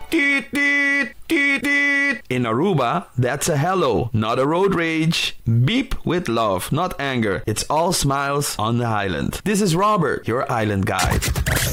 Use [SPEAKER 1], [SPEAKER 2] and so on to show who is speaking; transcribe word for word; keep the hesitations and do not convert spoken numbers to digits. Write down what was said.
[SPEAKER 1] Teet, teet, teet, teet. In Aruba, that's a hello, not a road rage. Beep with love, not anger. It's all smiles on the island. This is Robert, your island guide.